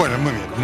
Bueno, muy bien,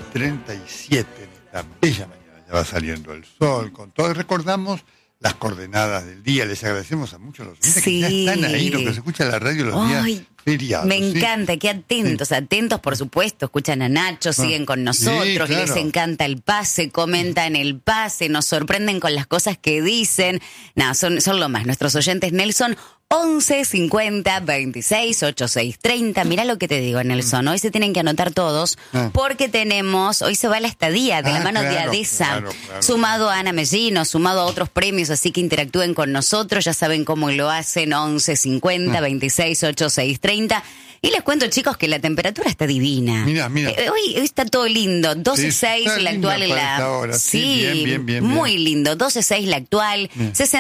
9:37 de esta bella mañana, ya va saliendo el sol, con todo, y recordamos las coordenadas del día, les agradecemos a muchos los oyentes que ya están ahí, los que se escucha en la radio los días feriados. Me encanta, qué atentos, atentos por supuesto, escuchan a Nacho, siguen con nosotros, claro. Les encanta el pase, comentan el pase, nos sorprenden con las cosas que dicen, son lo más, nuestros oyentes. Nelson, 11 50 26 86 30. Mirá lo que te digo, Nelson. Hoy se tienen que anotar todos porque hoy se va la estadía de la mano de ADESA, claro. sumado a Ana Mellino, sumado a otros premios, así que interactúen con nosotros, ya saben cómo lo hacen, 11 50 26 86 30. Y les cuento, chicos, que la temperatura está divina. Mira. Hoy está todo lindo. 12.6 la actual en la... Hora. Sí, bien. Muy lindo. 12.6 la actual.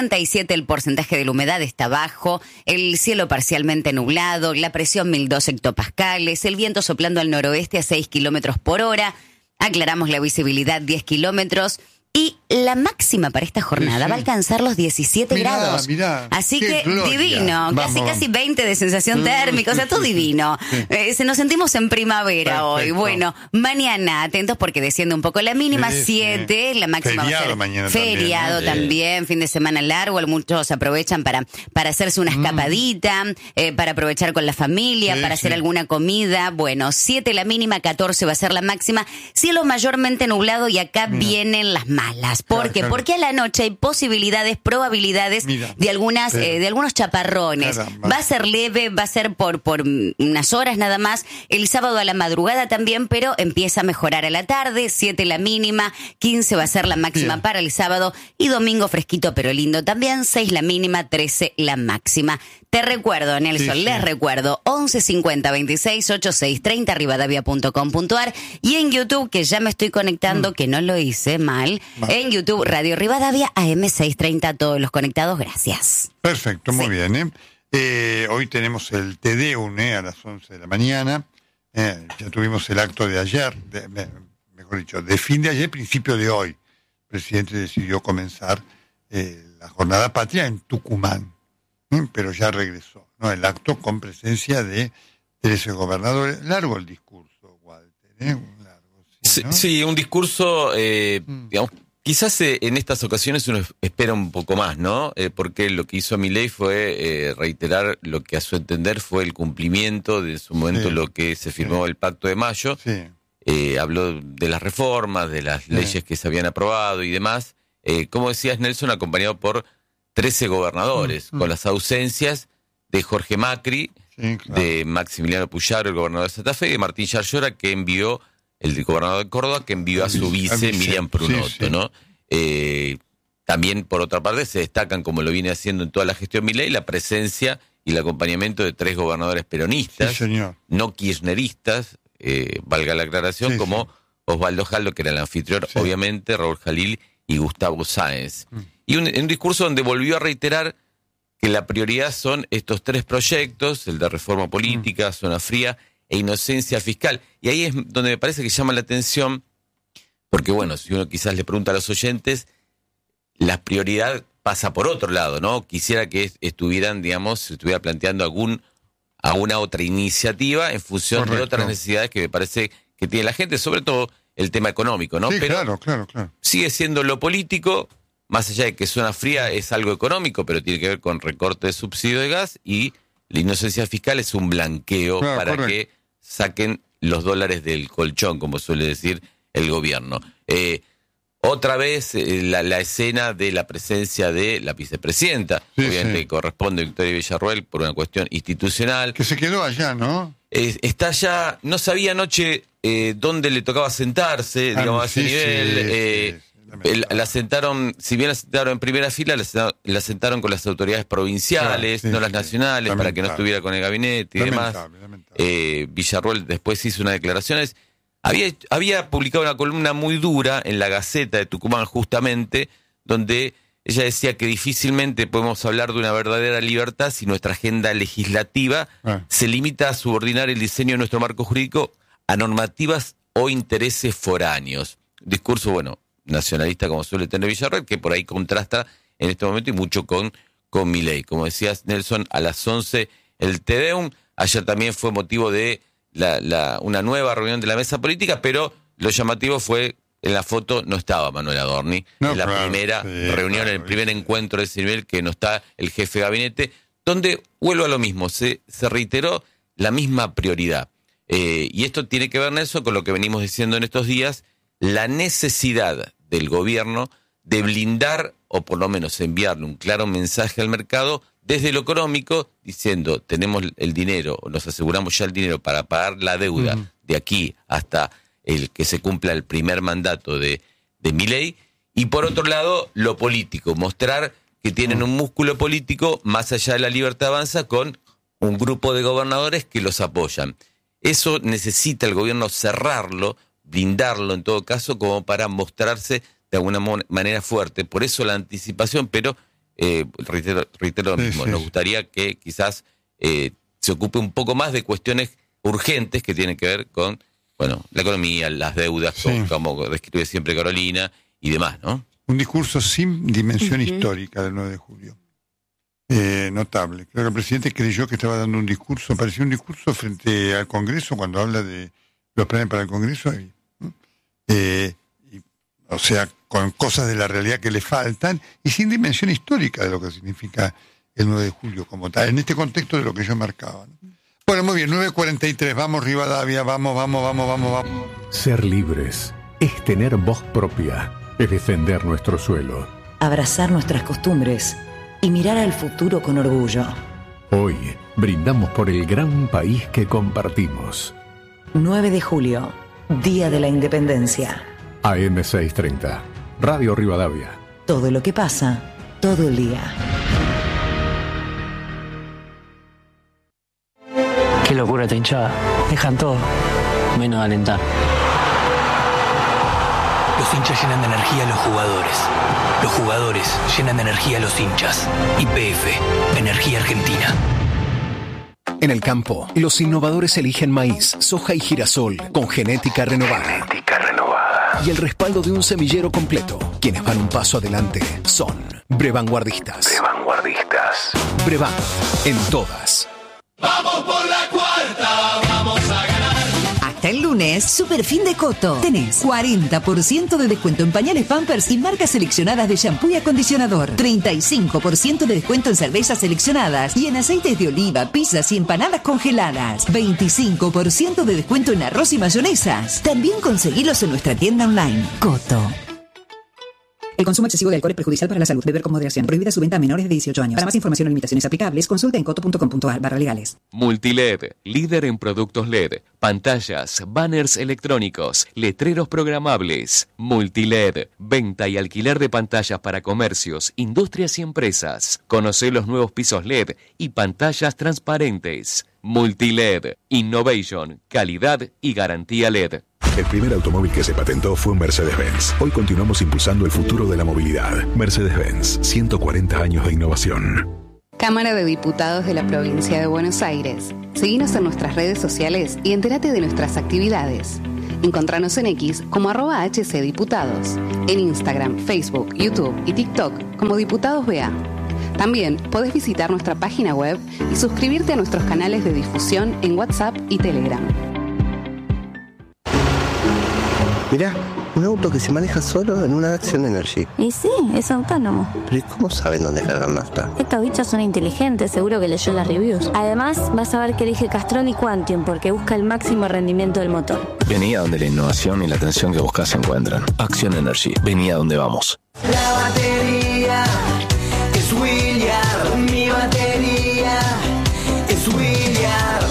67 el porcentaje de la humedad está bajo. El cielo parcialmente nublado. La presión 1002 hectopascales. El viento soplando al noroeste a 6 kilómetros por hora. Aclaramos la visibilidad 10 kilómetros. Y la máxima para esta jornada va a alcanzar los 17 grados. Así que gloria. Divino, casi 20 de sensación térmica, o sea, todo divino. Nos sentimos en primavera hoy. Bueno, mañana, atentos porque desciende un poco la mínima, 7, la máxima feriado va a ser mañana feriado también, fin de semana largo, muchos aprovechan para hacerse una escapadita, para aprovechar con la familia, para hacer alguna comida. Bueno, 7 la mínima, 14 va a ser la máxima, cielo mayormente nublado y acá vienen las malas. ¿Por qué? Porque a la noche hay probabilidades de algunos chaparrones. Caramba. Va a ser leve, va a ser por unas horas nada más. El sábado a la madrugada también, pero empieza a mejorar a la tarde. 7 la mínima, 15 va a ser la máxima para el sábado y domingo fresquito pero lindo también. 6 la mínima, 13 la máxima. Te recuerdo, Nelson, les recuerdo, 11 50 26 86 30 rivadavia.com.ar y en YouTube, que ya me estoy conectando, que no lo hice mal, en YouTube, Radio Rivadavia, AM630, todos los conectados, gracias. Perfecto, muy bien. Hoy tenemos el Te Deum a las 11 de la mañana. Ya tuvimos el acto de ayer, mejor dicho, de fin de ayer, principio de hoy. El presidente decidió comenzar la jornada patria en Tucumán, pero ya regresó, ¿no? El acto con presencia de 13 gobernadores. Largo el discurso, Walter, largo, ¿no? Sí, un discurso, digamos, quizás en estas ocasiones uno espera un poco más, ¿no? Porque lo que hizo Milei fue reiterar lo que a su entender fue el cumplimiento de su momento lo que se firmó el Pacto de Mayo. Habló de las reformas, de las leyes que se habían aprobado y demás. Como decías, Nelson, acompañado por 13 gobernadores, con las ausencias de Jorge Macri, de Maximiliano Puyaro, el gobernador de Santa Fe, y de Martín Yarlora, que envió, el gobernador de Córdoba, que envió a su vice, Miriam Prunotto, ¿no? También, por otra parte, se destacan, como lo viene haciendo en toda la gestión Milei, la presencia y el acompañamiento de 3 gobernadores peronistas, no kirchneristas, valga la aclaración, como Osvaldo Jaldo, que era el anfitrión, obviamente, Raúl Jalil y Gustavo Sáenz. Y un discurso donde volvió a reiterar que la prioridad son estos 3 proyectos, el de reforma política, zona fría e inocencia fiscal. Y ahí es donde me parece que llama la atención, porque bueno, si uno quizás le pregunta a los oyentes, la prioridad pasa por otro lado, ¿no? Quisiera que estuvieran, digamos, se estuviera planteando alguna otra iniciativa en función de otras necesidades que me parece que tiene la gente, sobre todo el tema económico, ¿no? Sí, pero claro. Sigue siendo lo político, más allá de que zona fría es algo económico, pero tiene que ver con recorte de subsidio de gas, y la inocencia fiscal es un blanqueo para que saquen los dólares del colchón, como suele decir el gobierno. Otra vez la escena de la presencia de la vicepresidenta, obviamente corresponde a Victoria Villarroel por una cuestión institucional. Que se quedó allá, ¿no? Está allá, no sabía anoche dónde le tocaba sentarse, digamos, a ese nivel. La sentaron, si bien la sentaron en primera fila, la sentaron con las autoridades provinciales, no las nacionales, para que no estuviera con el gabinete y demás. Villarroel después hizo unas declaraciones. Había publicado una columna muy dura en la Gaceta de Tucumán, justamente, donde ella decía que difícilmente podemos hablar de una verdadera libertad si nuestra agenda legislativa se limita a subordinar el diseño de nuestro marco jurídico a normativas o intereses foráneos. Discurso, bueno, nacionalista como suele tener Villarroel, que por ahí contrasta en este momento y mucho con Milei. Como decías, Nelson, a las 11 el Te Deum. Ayer también fue motivo de una nueva reunión de la mesa política, pero lo llamativo fue, en la foto no estaba Manuel Adorni, en la primera reunión, en el primer encuentro de ese nivel, que no está el jefe de gabinete, donde vuelvo a lo mismo, se reiteró la misma prioridad. Y esto tiene que ver, Nelson, con lo que venimos diciendo en estos días, la necesidad del gobierno de blindar, o por lo menos enviarle un claro mensaje al mercado desde lo económico, diciendo, tenemos el dinero, nos aseguramos ya el dinero para pagar la deuda de aquí hasta el que se cumpla el primer mandato de Milei, y por otro lado, lo político, mostrar que tienen un músculo político más allá de la Libertad Avanza, con un grupo de gobernadores que los apoyan. Eso necesita el gobierno cerrarlo, blindarlo en todo caso, como para mostrarse de alguna manera fuerte. Por eso la anticipación, pero reitero lo mismo, nos gustaría que quizás se ocupe un poco más de cuestiones urgentes que tienen que ver con, bueno, la economía, las deudas, como describe siempre Carolina, y demás, ¿no? Un discurso sin dimensión histórica del 9 de julio. Notable. Creo que el presidente creyó que estaba dando un discurso, parecía un discurso frente al Congreso, cuando habla de los planes para el Congreso, o sea, con cosas de la realidad que le faltan, y sin dimensión histórica de lo que significa el 9 de julio como tal, en este contexto de lo que yo marcaba, ¿no? Bueno, muy bien, 9:43, vamos Rivadavia, vamos. Ser libres es tener voz propia, es defender nuestro suelo, abrazar nuestras costumbres y mirar al futuro con orgullo. Hoy brindamos por el gran país que compartimos. 9 de julio, Día de la Independencia. AM 630, Radio Rivadavia. Todo lo que pasa, todo el día. Qué locura esta hinchada. Dejan todo, menos alentar. Los hinchas llenan de energía a los jugadores. Los jugadores llenan de energía a los hinchas. YPF, Energía Argentina. En el campo, los innovadores eligen maíz, soja y girasol con genética renovada. Y el respaldo de un semillero completo. Quienes van un paso adelante son Brevanguardistas. Brevan, en todas. ¡Vamos por la cuarta! ¡Vamos a ganar! Hasta el lunes, Super Fin de Coto. Tenés 40% de descuento en pañales Pampers y marcas seleccionadas de shampoo y acondicionador. 35% de descuento en cervezas seleccionadas y en aceites de oliva, pizzas y empanadas congeladas. 25% de descuento en arroz y mayonesas. También conseguilos en nuestra tienda online. Coto. El consumo excesivo de alcohol es perjudicial para la salud. Beber con moderación. Prohibida su venta a menores de 18 años. Para más información o limitaciones aplicables, consulta en coto.com.ar/legales. Multiled, líder en productos LED, pantallas, banners electrónicos, letreros programables. Multiled, venta y alquiler de pantallas para comercios, industrias y empresas. Conocé los nuevos pisos LED y pantallas transparentes. Multiled, innovation, calidad y garantía LED. El primer automóvil que se patentó fue un Mercedes-Benz. Hoy continuamos impulsando el futuro de la movilidad. Mercedes-Benz, 140 años de innovación. Cámara de Diputados de la Provincia de Buenos Aires. Seguinos en nuestras redes sociales y entérate de nuestras actividades. Encontranos en X como @HCDiputados. En Instagram, Facebook, YouTube y TikTok como Diputados BA. También podés visitar nuestra página web y suscribirte a nuestros canales de difusión en WhatsApp y Telegram. Mirá, un auto que se maneja solo en una Action Energy. Y sí, es autónomo. ¿Pero y cómo saben dónde cargar nafta? Estos bichos son inteligentes, seguro que leyó las reviews. Además, vas a ver que elige Castrol y Quantium porque busca el máximo rendimiento del motor. Vení a donde la innovación y la atención que buscas se encuentran. Action Energy, vení a donde vamos. La batería es William, mi batería es William.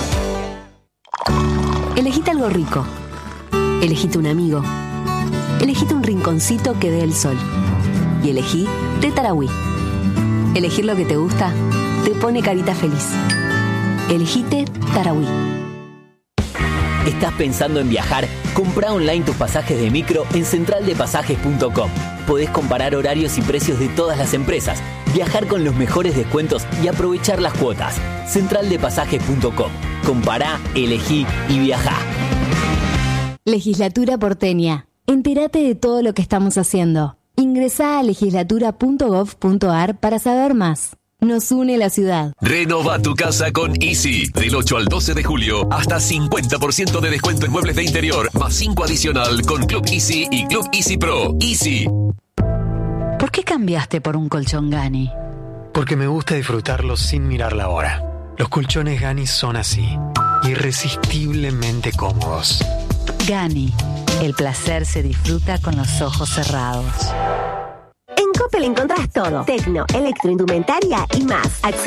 Elegite algo rico. Elegite un amigo. Elegite un rinconcito que dé el sol. Y elegí Té Tarahui. Elegir lo que te gusta te pone carita feliz. Elegite Tarahui. ¿Estás pensando en viajar? Comprá online tus pasajes de micro en centraldepasajes.com. Podés comparar horarios y precios de todas las empresas, viajar con los mejores descuentos y aprovechar las cuotas. Centraldepasajes.com. Compará, elegí y viajá. Legislatura porteña. Entérate de todo lo que estamos haciendo. Ingresá a legislatura.gov.ar para saber más. Nos une la ciudad. Renova tu casa con Easy. Del 8 al 12 de julio, hasta 50% de descuento en muebles de interior, más 5 adicional con Club Easy y Club Easy Pro. Easy. ¿Por qué cambiaste por un colchón Gani? Porque me gusta disfrutarlo sin mirar la hora. Los colchones Gani son así, irresistiblemente cómodos. Gani, el placer se disfruta con los ojos cerrados. En Coppel encontrás todo: tecno, electroindumentaria y más.